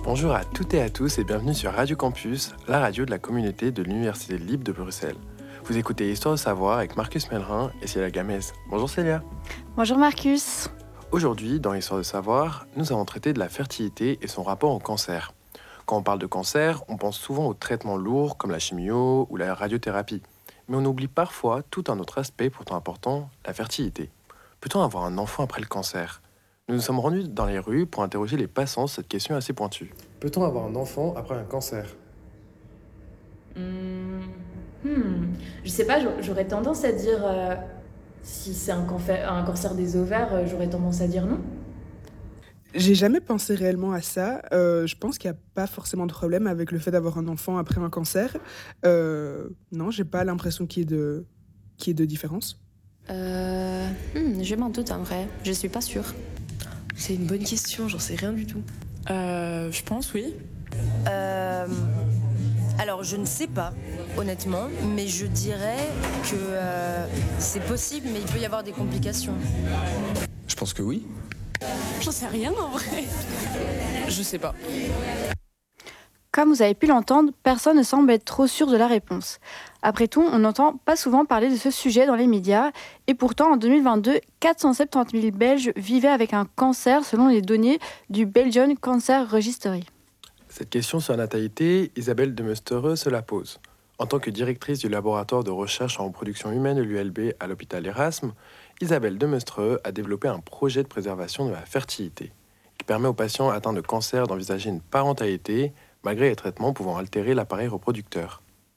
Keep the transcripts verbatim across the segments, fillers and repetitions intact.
Bonjour à toutes et à tous et bienvenue sur Radio Campus, la radio de la communauté de l'Université libre de Bruxelles. Vous écoutez Histoire de savoir avec Marcus Mellerin et Célia Gamez. Bonjour Célia. Bonjour Marcus. Aujourd'hui, dans Histoire de savoir, nous allons traiter de la fertilité et son rapport au cancer. Quand on parle de cancer, on pense souvent aux traitements lourds comme la chimio ou la radiothérapie. Mais on oublie parfois tout un autre aspect pourtant important, la fertilité. Peut-on avoir un enfant après le cancer ? Nous nous sommes rendus dans les rues pour interroger les passants sur cette question assez pointue. Peut-on avoir un enfant après un cancer ? Hmm, hmm. Je sais pas, j'aurais tendance à dire... Euh, si c'est un, cancer, un cancer des ovaires, j'aurais tendance à dire non. J'ai jamais pensé réellement à ça. Euh, je pense qu'il n'y a pas forcément de problème avec le fait d'avoir un enfant après un cancer. Euh, non, j'ai pas l'impression qu'il y ait de, qu'il y ait de différence. Euh, hmm, je m'en doute en vrai, je suis pas sûre. C'est une bonne question, j'en sais rien du tout. Euh, je pense, oui. Euh, alors, je ne sais pas, honnêtement, mais je dirais que euh, c'est possible, mais il peut y avoir des complications. Je pense que oui. J'en sais rien en vrai. Je sais pas. Comme vous avez pu l'entendre, personne ne semble être trop sûr de la réponse. Après tout, on n'entend pas souvent parler de ce sujet dans les médias, et pourtant en deux mille vingt-deux, quatre cent soixante-dix mille Belges vivaient avec un cancer selon les données du Belgian Cancer Registry. Cette question sur la natalité, Isabelle de Mestereux se la pose. En tant que directrice du laboratoire de recherche en reproduction humaine de l'U L B à l'hôpital Erasme, Isabelle de Mestereux a développé un projet de préservation de la fertilité qui permet aux patients atteints de cancer d'envisager une parentalité malgré les traitements pouvant altérer l'appareil reproducteur.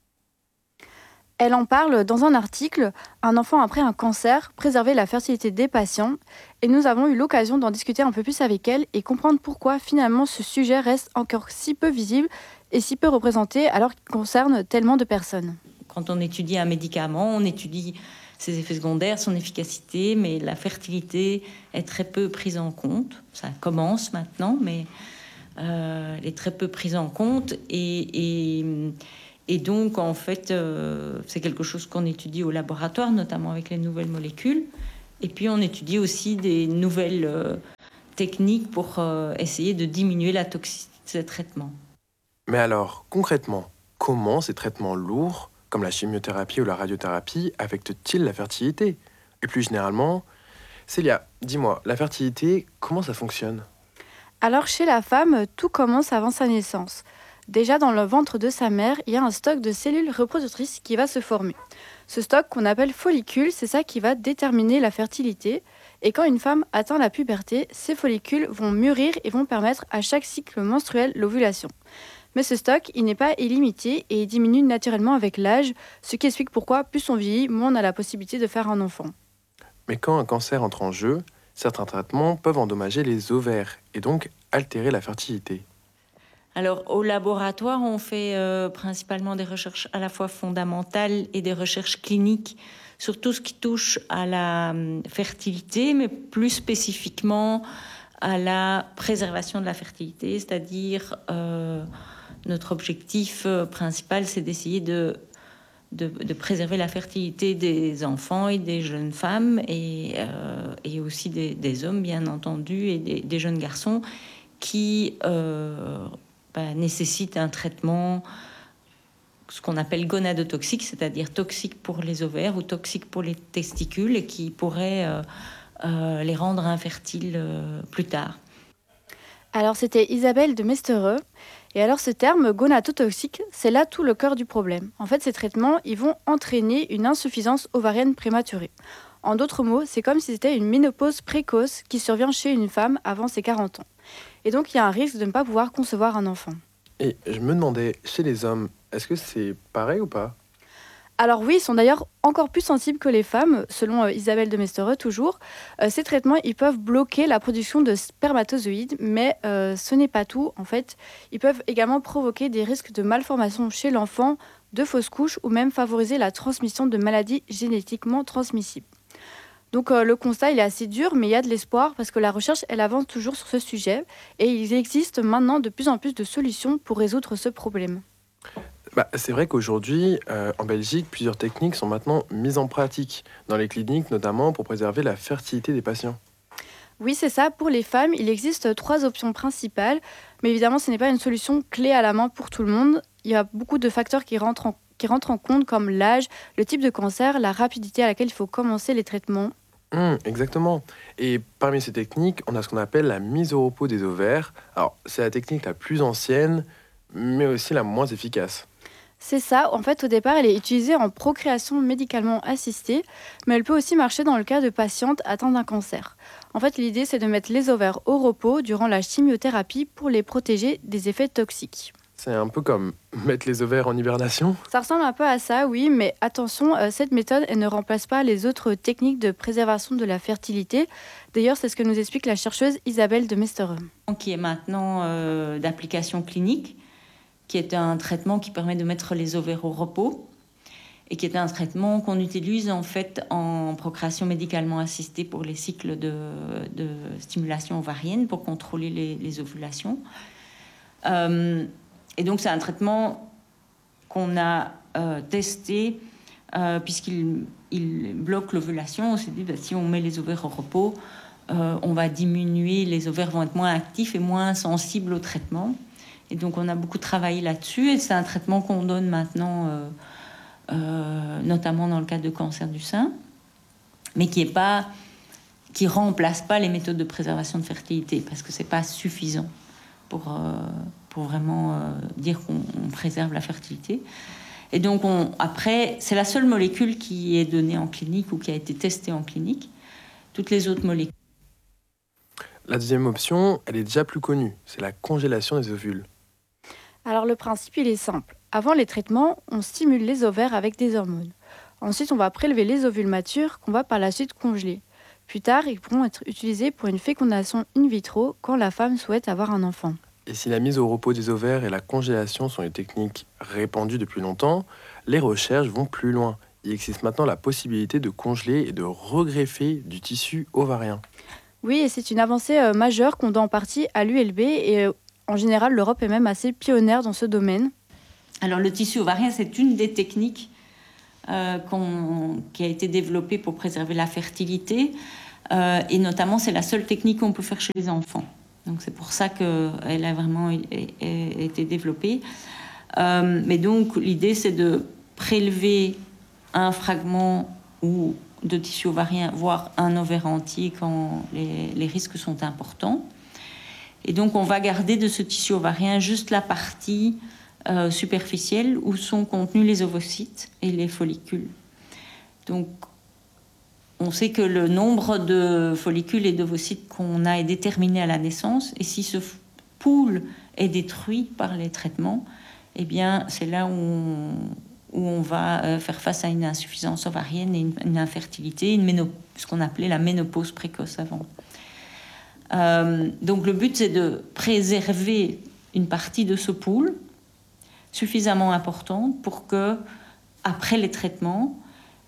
Elle en parle dans un article « Un enfant après un cancer, préserver la fertilité des patients » et nous avons eu l'occasion d'en discuter un peu plus avec elle et comprendre pourquoi finalement ce sujet reste encore si peu visible et si peu représenté alors qu'il concerne tellement de personnes. Quand on étudie un médicament, on étudie ses effets secondaires, son efficacité, mais la fertilité est très peu prise en compte. Ça commence maintenant, mais euh, elle est très peu prise en compte et... et Et donc, en fait, euh, c'est quelque chose qu'on étudie au laboratoire, notamment avec les nouvelles molécules. Et puis, on étudie aussi des nouvelles euh, techniques pour euh, essayer de diminuer la toxicité de ces traitements. Mais alors, concrètement, comment ces traitements lourds, comme la chimiothérapie ou la radiothérapie, affectent-ils la fertilité ? Et plus généralement, Célia, dis-moi, la fertilité, comment ça fonctionne ? Alors, chez la femme, tout commence avant sa naissance. Déjà dans le ventre de sa mère, il y a un stock de cellules reproductrices qui va se former. Ce stock qu'on appelle follicule, c'est ça qui va déterminer la fertilité. Et quand une femme atteint la puberté, ces follicules vont mûrir et vont permettre à chaque cycle menstruel l'ovulation. Mais ce stock, il n'est pas illimité et il diminue naturellement avec l'âge, ce qui explique pourquoi plus on vieillit, moins on a la possibilité de faire un enfant. Mais quand un cancer entre en jeu, certains traitements peuvent endommager les ovaires et donc altérer la fertilité. Alors, au laboratoire, on fait euh, principalement des recherches à la fois fondamentales et des recherches cliniques sur tout ce qui touche à la euh, fertilité, mais plus spécifiquement à la préservation de la fertilité, c'est-à-dire euh, notre objectif euh, principal, c'est d'essayer de, de, de préserver la fertilité des enfants et des jeunes femmes et, euh, et aussi des, des hommes, bien entendu, et des, des jeunes garçons qui... Euh, Bah, nécessite un traitement, ce qu'on appelle gonadotoxique, c'est-à-dire toxique pour les ovaires ou toxique pour les testicules et qui pourrait euh, euh, les rendre infertiles euh, plus tard. Alors c'était Isabelle de Mestereux. Et alors ce terme gonadotoxique, c'est là tout le cœur du problème. En fait, ces traitements, ils vont entraîner une insuffisance ovarienne prématurée. En d'autres mots, c'est comme si c'était une ménopause précoce qui survient chez une femme avant ses quarante ans. Et donc, il y a un risque de ne pas pouvoir concevoir un enfant. Et je me demandais, chez les hommes, est-ce que c'est pareil ou pas ? Alors oui, ils sont d'ailleurs encore plus sensibles que les femmes, selon euh, Isabelle de Mestereux toujours. Euh, ces traitements, ils peuvent bloquer la production de spermatozoïdes, mais euh, ce n'est pas tout. En fait, ils peuvent également provoquer des risques de malformation chez l'enfant, de fausses couches ou même favoriser la transmission de maladies génétiquement transmissibles. Donc euh, le constat, il est assez dur, mais il y a de l'espoir parce que la recherche, elle avance toujours sur ce sujet et il existe maintenant de plus en plus de solutions pour résoudre ce problème. Bah, c'est vrai qu'aujourd'hui, euh, en Belgique, plusieurs techniques sont maintenant mises en pratique dans les cliniques, notamment pour préserver la fertilité des patients. Oui, c'est ça. Pour les femmes, il existe trois options principales, mais évidemment, ce n'est pas une solution clé à la main pour tout le monde. Il y a beaucoup de facteurs qui rentrent en, qui rentrent en compte, comme l'âge, le type de cancer, la rapidité à laquelle il faut commencer les traitements. Hum, exactement. Et parmi ces techniques, on a ce qu'on appelle la mise au repos des ovaires. Alors, c'est la technique la plus ancienne, mais aussi la moins efficace. C'est ça. En fait, au départ, elle est utilisée en procréation médicalement assistée, mais elle peut aussi marcher dans le cas de patientes atteintes d'un cancer. En fait, l'idée, c'est de mettre les ovaires au repos durant la chimiothérapie pour les protéger des effets toxiques. C'est un peu comme mettre les ovaires en hibernation. Ça ressemble un peu à ça, oui, mais attention, euh, cette méthode, elle ne remplace pas les autres techniques de préservation de la fertilité. D'ailleurs, c'est ce que nous explique la chercheuse Isabelle de Mestereux. Qui est maintenant euh, d'application clinique, qui est un traitement qui permet de mettre les ovaires au repos et qui est un traitement qu'on utilise en fait en procréation médicalement assistée pour les cycles de, de stimulation ovarienne pour contrôler les, les ovulations. Euh, et donc c'est un traitement qu'on a euh, testé euh, puisqu'il il bloque l'ovulation. On s'est dit bah, si on met les ovaires au repos, euh, on va diminuer, les ovaires vont être moins actifs et moins sensibles au traitement. Et donc, on a beaucoup travaillé là-dessus. Et c'est un traitement qu'on donne maintenant, euh, euh, notamment dans le cadre de cancer du sein, mais qui est pas, qui remplace pas les méthodes de préservation de fertilité, parce que c'est pas suffisant pour, euh, pour vraiment euh, dire qu'on on préserve la fertilité. Et donc, on, après, c'est la seule molécule qui est donnée en clinique ou qui a été testée en clinique. Toutes les autres molécules. La deuxième option, elle est déjà plus connue. C'est la congélation des ovules. Alors le principe, il est simple. Avant les traitements, on stimule les ovaires avec des hormones. Ensuite, on va prélever les ovules matures qu'on va par la suite congeler. Plus tard, ils pourront être utilisés pour une fécondation in vitro quand la femme souhaite avoir un enfant. Et si la mise au repos des ovaires et la congélation sont des techniques répandues depuis longtemps, les recherches vont plus loin. Il existe maintenant la possibilité de congeler et de regreffer du tissu ovarien. Oui, et c'est une avancée euh, majeure qu'on doit en partie à l'U L B et euh, en général, l'Europe est même assez pionnière dans ce domaine. Alors, le tissu ovarien, c'est une des techniques euh, qu'on, qui a été développée pour préserver la fertilité. Euh, et notamment, c'est la seule technique qu'on peut faire chez les enfants. Donc, c'est pour ça qu'elle a vraiment été développée. Euh, mais donc, l'idée, c'est de prélever un fragment ou de tissu ovarien, voire un ovaire entier quand les, les risques sont importants. Et donc, on va garder de ce tissu ovarien juste la partie euh, superficielle où sont contenus les ovocytes et les follicules. Donc, on sait que le nombre de follicules et d'ovocytes qu'on a est déterminé à la naissance. Et si ce pool est détruit par les traitements, eh bien, c'est là où on, où on va faire face à une insuffisance ovarienne et une, une infertilité, une ménop- ce qu'on appelait la ménopause précoce avant. Euh, donc le but, c'est de préserver une partie de ce pool suffisamment importante pour que, après les traitements,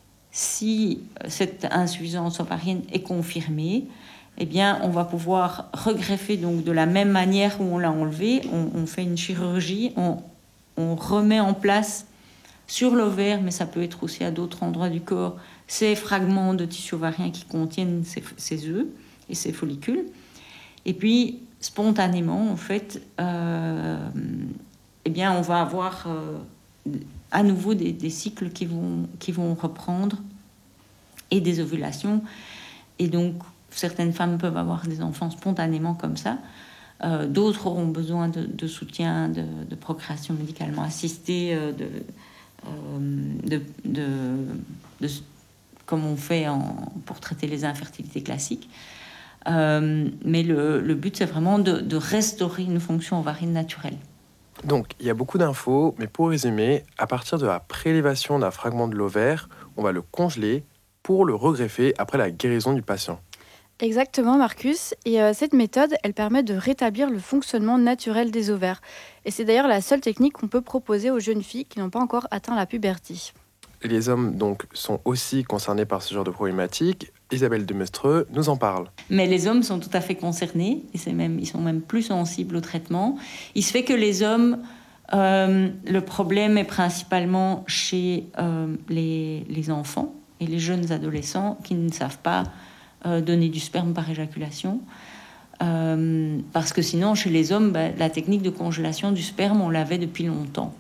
si cette insuffisance ovarienne est confirmée, eh bien, on va pouvoir regreffer donc de la même manière où on l'a enlevé. On, on fait une chirurgie, on, on remet en place sur l'ovaire, mais ça peut être aussi à d'autres endroits du corps, ces fragments de tissu ovarien qui contiennent ces, ces œufs et ces follicules. Et puis, spontanément, en fait, euh, eh bien, on va avoir euh, à nouveau des, des cycles qui vont, qui vont reprendre et des ovulations. Et donc, certaines femmes peuvent avoir des enfants spontanément comme ça. Euh, d'autres auront besoin de, de soutien, de, de procréation médicalement assistée, euh, de, euh, de, de, de, comme on fait en, pour traiter les infertilités classiques. Euh, mais le, le but, c'est vraiment de, de restaurer une fonction ovarienne naturelle. Donc, il y a beaucoup d'infos, mais pour résumer, à partir de la prélévation d'un fragment de l'ovaire, on va le congeler pour le regreffer après la guérison du patient. Exactement, Marcus. Et euh, cette méthode, elle permet de rétablir le fonctionnement naturel des ovaires. Et c'est d'ailleurs la seule technique qu'on peut proposer aux jeunes filles qui n'ont pas encore atteint la puberté. Et les hommes, donc, sont aussi concernés par ce genre de problématique. Isabelle de Mestreux nous en parle. Mais les hommes sont tout à fait concernés, et c'est même, ils sont même plus sensibles au traitement. Il se fait que les hommes, euh, le problème est principalement chez euh, les, les enfants et les jeunes adolescents qui ne savent pas euh, donner du sperme par éjaculation. Euh, parce que sinon, chez les hommes, bah, la technique de congélation du sperme, on l'avait depuis longtemps.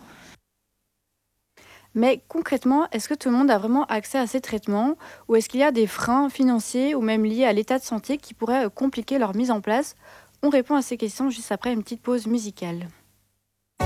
Mais concrètement, est-ce que tout le monde a vraiment accès à ces traitements ou est-ce qu'il y a des freins financiers ou même liés à l'état de santé qui pourraient compliquer leur mise en place? On répond à ces questions juste après une petite pause musicale.